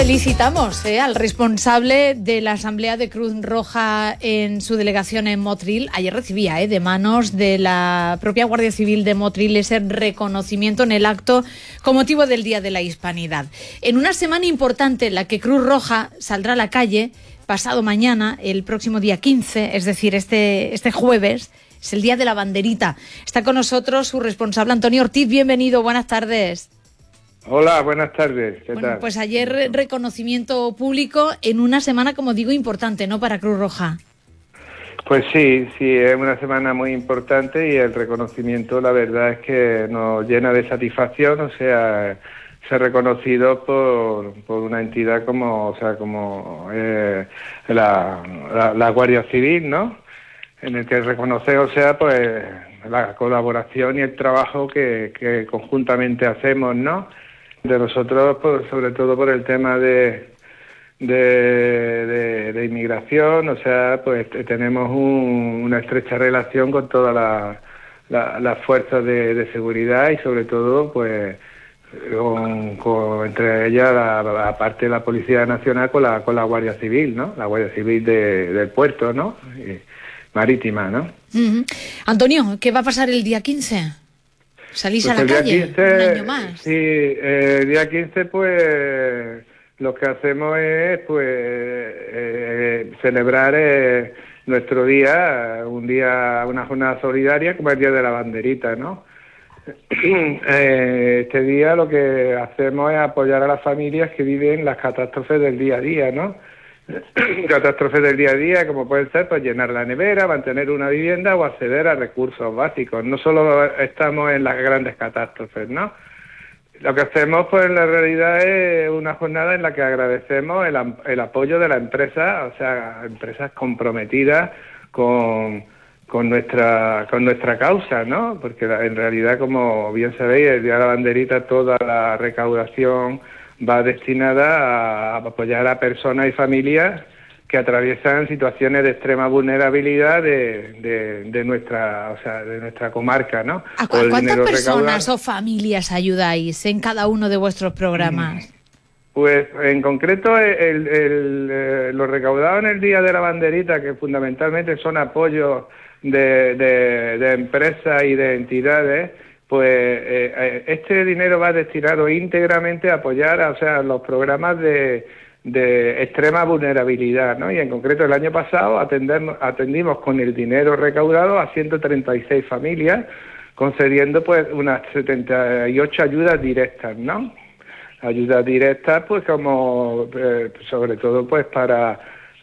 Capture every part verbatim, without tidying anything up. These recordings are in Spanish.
Felicitamos eh, al responsable de la Asamblea de Cruz Roja en su delegación en Motril. Ayer recibía eh, de manos de la propia Guardia Civil de Motril ese reconocimiento en el acto con motivo del Día de la Hispanidad. En una semana importante en la que Cruz Roja saldrá a la calle pasado mañana, el próximo día quince, es decir, este, este jueves, es el Día de la Banderita. Está con nosotros su responsable, Antonio Ortiz. Bienvenido, buenas tardes. Hola, buenas tardes. ¿Qué bueno, tal? Pues ayer reconocimiento público en una semana, como digo, importante, ¿no?, para Cruz Roja. Pues sí, sí, es una semana muy importante y el reconocimiento, la verdad es que nos llena de satisfacción, o sea, ser reconocido por, por una entidad como, o sea, como eh, la, la, la Guardia Civil, ¿no?, en el que reconoce, o sea, pues la colaboración y el trabajo que, que conjuntamente hacemos, ¿no?, de nosotros, por, sobre todo por el tema de, de, de, de inmigración, o sea, pues tenemos un, una estrecha relación con todas la, la, las fuerzas de, de seguridad y sobre todo, pues, con, con, entre ellas, la, la parte de la Policía Nacional con la, con la Guardia Civil, ¿no?, la Guardia Civil de, del puerto, ¿no?, y marítima, ¿no? Uh-huh. Antonio, ¿qué va a pasar el día quince? ¿Salís pues a la calle quince, un año más? Sí, eh, el día quince, pues, lo que hacemos es, pues, eh, celebrar eh, nuestro día, un día, una jornada solidaria, como el Día de la Banderita, ¿no? eh, este día lo que hacemos es apoyar a las familias que viven las catástrofes del día a día, ¿no? Catástrofes del día a día, como pueden ser, pues llenar la nevera, mantener una vivienda o acceder a recursos básicos. No solo estamos en las grandes catástrofes, ¿no? Lo que hacemos, pues, en la realidad es una jornada en la que agradecemos el, el apoyo de la empresa, o sea, empresas comprometidas con, con nuestra con nuestra causa, ¿no? Porque en realidad, como bien sabéis, el Día de la Banderita, toda la recaudación va destinada a apoyar a personas y familias que atraviesan situaciones de extrema vulnerabilidad de, de, de nuestra, o sea, de nuestra comarca, ¿no? ¿A cu- cuántas personas recaudado... o familias ayudáis en cada uno de vuestros programas? Pues en concreto el, el, el, eh, lo recaudado en el Día de la Banderita, que fundamentalmente son apoyos de, de, de empresas y de entidades, pues eh, este dinero va destinado íntegramente a apoyar, o sea, los programas de, de extrema vulnerabilidad, ¿no? Y en concreto el año pasado atendemos, atendimos con el dinero recaudado a ciento treinta y seis familias, concediendo pues unas setenta y ocho ayudas directas, ¿no? Ayudas directas, pues como, eh, sobre todo pues para,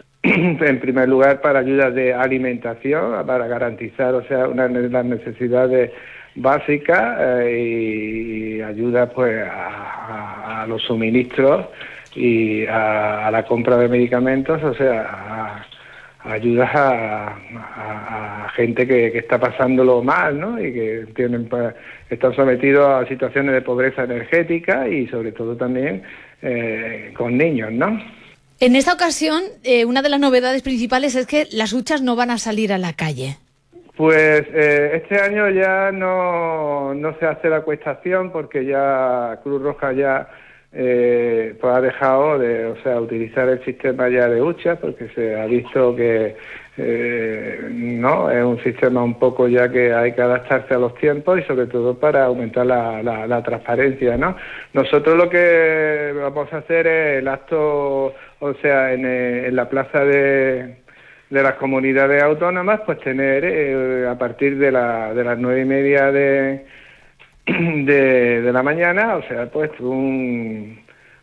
en primer lugar, para ayudas de alimentación, para garantizar, o sea, una, las necesidades básicas eh, y, y ayuda pues a, a, a los suministros y a, a la compra de medicamentos, o sea, a, a ayudas a, a, a gente que, que está pasándolo mal, ¿no? Y que tienen pues, están sometidos a situaciones de pobreza energética y sobre todo también eh, con niños, ¿no? En esta ocasión, eh, una de las novedades principales es que las huchas no van a salir a la calle. Pues eh, este año ya no, no se hace la acuestación porque ya Cruz Roja ya eh, pues ha dejado de, o sea, utilizar el sistema ya de huchas porque se ha visto que eh, no es un sistema un poco ya que hay que adaptarse a los tiempos y sobre todo para aumentar la, la, la transparencia, ¿no? Nosotros lo que vamos a hacer es el acto, o sea, en, en la plaza de de las comunidades autónomas, pues tener eh, a partir de, la, de las nueve y media de, de, de la mañana, o sea, pues un,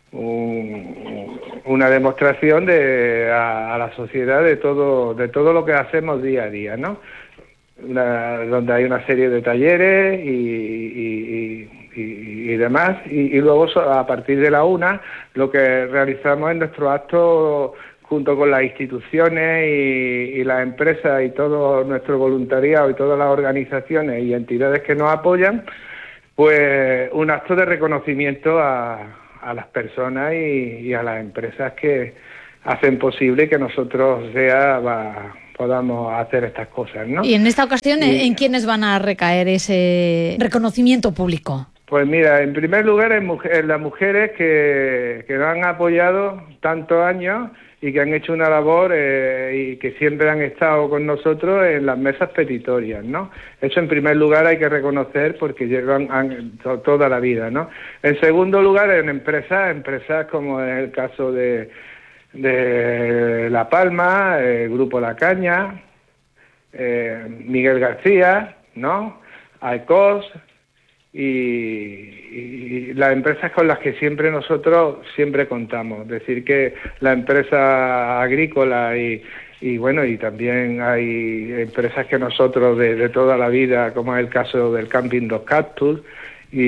un, una demostración de a, a la sociedad de todo de todo lo que hacemos día a día, ¿no? Una, donde hay una serie de talleres y, y, y, y demás, y, y luego a partir de la una lo que realizamos es nuestro acto junto con las instituciones y, y las empresas y todo nuestro voluntariado y todas las organizaciones y entidades que nos apoyan, pues un acto de reconocimiento a, a las personas y, y a las empresas que hacen posible que nosotros sea, va, podamos hacer estas cosas, ¿no? Y en esta ocasión, y, ¿en quiénes van a recaer ese reconocimiento público? Pues mira, en primer lugar en, mujer, en las mujeres que, que nos han apoyado tantos años y que han hecho una labor eh, y que siempre han estado con nosotros en las mesas petitorias, ¿no? Eso en primer lugar hay que reconocer porque llevan han, to, toda la vida, ¿no? En segundo lugar, en empresas, empresas como en el caso de, de La Palma, el Grupo La Caña, eh, Miguel García, ¿no? Aecos, Y, y las empresas con las que siempre nosotros siempre contamos, es decir que la empresa agrícola y, y bueno y también hay empresas que nosotros de, de toda la vida, como es el caso del Camping Dos Cactus y,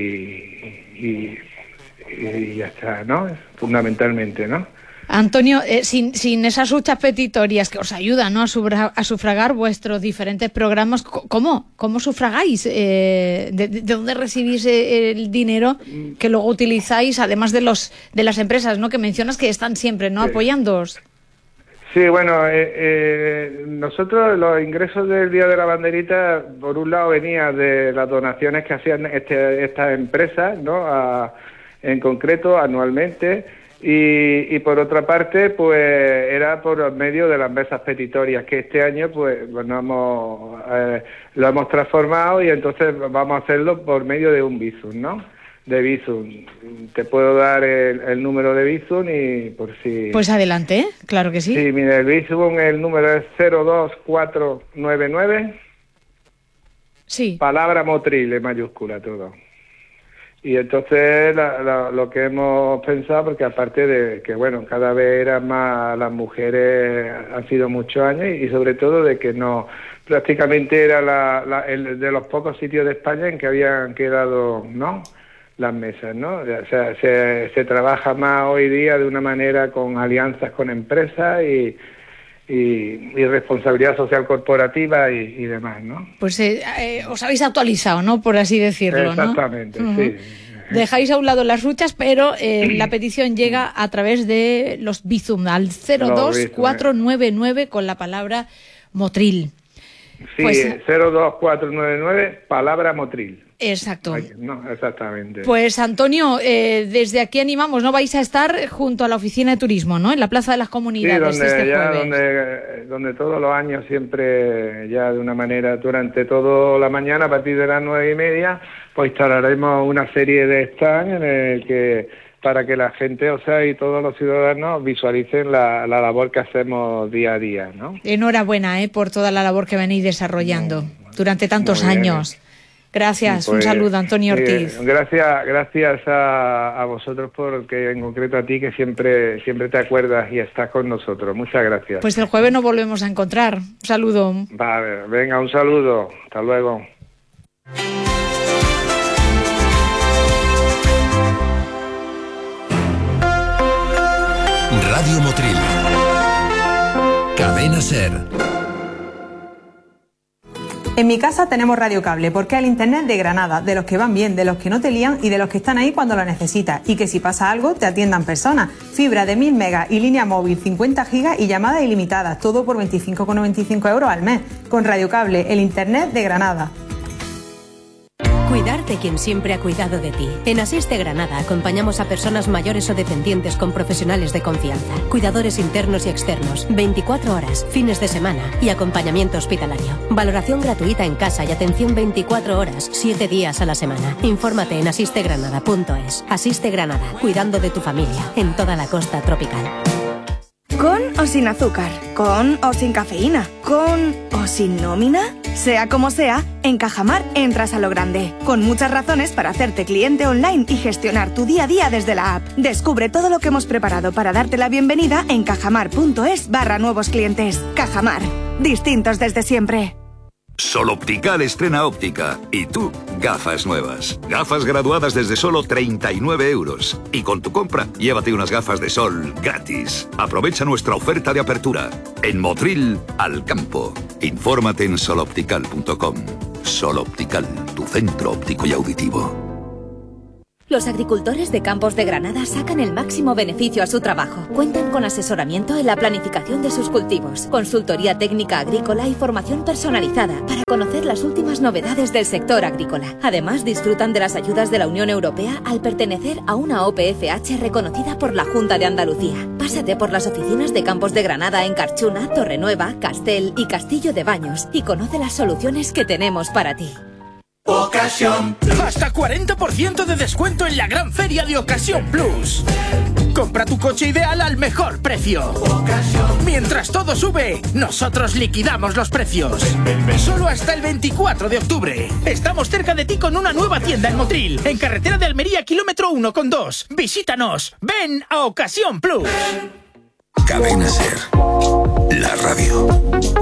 y, y ya está, ¿no? Fundamentalmente, ¿no? Antonio, eh, sin, sin esas huchas petitorias que os ayudan, ¿no?, a, subra, a sufragar vuestros diferentes programas, ¿cómo? ¿Cómo sufragáis? Eh, de, ¿De dónde recibís el dinero que luego utilizáis, además de los de las empresas, ¿no?, que mencionas que están siempre, ¿no?, sí. apoyándoos? Sí, bueno, eh, eh, nosotros los ingresos del Día de la Banderita, por un lado venía de las donaciones que hacían este, estas empresas, ¿no?, a, en concreto anualmente. Y, y por otra parte, pues era por medio de las mesas petitorias, que este año pues, pues no hemos, eh, lo hemos transformado y entonces vamos a hacerlo por medio de un Bizum, ¿no? De Bizum. Te puedo dar el, el número de Bizum y por si... Pues adelante, claro que sí. Sí, mira, el Bizum, el número es cero dos cuatro nueve nueve. Sí. Palabra Motril, en mayúscula todo. Y entonces la, la, lo que hemos pensado, porque aparte de que, bueno, cada vez eran más las mujeres, han sido muchos años, y, y sobre todo de que no, prácticamente era la, la, el de los pocos sitios de España en que habían quedado, ¿no?, las mesas, ¿no? O sea, se, se trabaja más hoy día de una manera con alianzas con empresas y... Y, y responsabilidad social corporativa y, y demás, ¿no? Pues eh, eh, os habéis actualizado, ¿no?, por así decirlo, exactamente, ¿no? sí. Uh-huh. Dejáis a un lado las ruchas, pero eh, la petición llega a través de los Bizum al cero dos cuatro nueve nueve con la palabra Motril. Sí, pues, cero dos cuatro nueve nueve, palabra Motril. Exacto. Ay, no, exactamente. Pues Antonio, eh, desde aquí animamos, ¿no? Vais a estar junto a la oficina de turismo, ¿no?, en la Plaza de las Comunidades. Sí, donde, este ya, jueves. donde, donde todos los años siempre, ya de una manera, durante toda la mañana, a partir de las nueve y media, pues instalaremos una serie de stands en el que, para que la gente, o sea, y todos los ciudadanos visualicen la, la labor que hacemos día a día, ¿no? Enhorabuena, ¿eh?, por toda la labor que venís desarrollando no, durante tantos años. Gracias, pues, un saludo, Antonio Ortiz. Eh, gracias, gracias a, a vosotros, porque en concreto a ti, que siempre, siempre te acuerdas y estás con nosotros. Muchas gracias. Pues el jueves nos volvemos a encontrar. Un saludo. Vale, venga, un saludo. Hasta luego. Radio Motril. Cadena Ser. En mi casa tenemos Radio Cable, porque es el internet de Granada, de los que van bien, de los que no te lían y de los que están ahí cuando lo necesitas, y que si pasa algo te atiendan personas. Fibra de mil megas y línea móvil cincuenta gigas y llamadas ilimitadas, todo por veinticinco con noventa y cinco euros al mes. Con Radio Cable, el internet de Granada. Cuidar de quien siempre ha cuidado de ti. En Asiste Granada acompañamos a personas mayores o dependientes con profesionales de confianza, cuidadores internos y externos, veinticuatro horas, fines de semana y acompañamiento hospitalario. Valoración gratuita en casa y atención veinticuatro horas, siete días a la semana. Infórmate en asiste granada punto es. Asiste Granada, cuidando de tu familia en toda la costa tropical. ¿Con o sin azúcar? ¿Con o sin cafeína? ¿Con o sin nómina? Sea como sea, en Cajamar entras a lo grande, con muchas razones para hacerte cliente online y gestionar tu día a día desde la app. Descubre todo lo que hemos preparado para darte la bienvenida en cajamar punto es barra nuevos clientes. Cajamar, distintos desde siempre. Sol Optical estrena óptica. Y tú, gafas nuevas. Gafas graduadas desde solo treinta y nueve euros. Y con tu compra, llévate unas gafas de sol gratis. Aprovecha nuestra oferta de apertura. En Motril, al campo. Infórmate en sol optical punto com. Sol Optical, tu centro óptico y auditivo. Los agricultores de Campos de Granada sacan el máximo beneficio a su trabajo. Cuentan con asesoramiento en la planificación de sus cultivos, consultoría técnica agrícola y formación personalizada para conocer las últimas novedades del sector agrícola. Además, disfrutan de las ayudas de la Unión Europea al pertenecer a una O P F H reconocida por la Junta de Andalucía. Pásate por las oficinas de Campos de Granada en Carchuna, Torrenueva, Castel y Castillo de Baños y conoce las soluciones que tenemos para ti. Ocasión Plus. Hasta cuarenta por ciento de descuento en la gran feria de Ocasión Plus. Compra tu coche ideal al mejor precio. Ocasión. Mientras todo sube, nosotros liquidamos los precios. Ven, ven, ven. Solo hasta el veinticuatro de octubre. Estamos cerca de ti con una nueva tienda en Motril, en carretera de Almería, kilómetro uno con dos. Visítanos. Ven a Ocasión Plus. Cadena Ser, la radio.